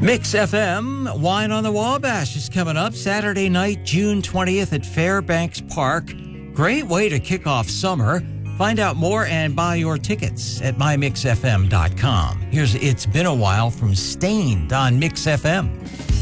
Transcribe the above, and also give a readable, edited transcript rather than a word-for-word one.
Mix FM, Wine on the Wabash is coming up Saturday night, June 20th at Fairbanks Park. Great way to kick off summer. Find out more and buy your tickets at mymixfm.com. Here's It's Been a While from Stained on Mix FM.